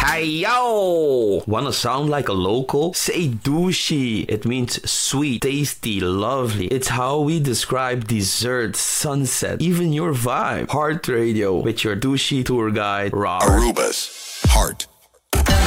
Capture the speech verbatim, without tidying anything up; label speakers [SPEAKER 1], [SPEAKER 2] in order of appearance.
[SPEAKER 1] Ayo! Wanna sound like a local? Say douchey. It means sweet, tasty, lovely. It's how we describe dessert, sunset, even your vibe. Heart Radio with your douchey tour guide, Rob.
[SPEAKER 2] Aruba's Heart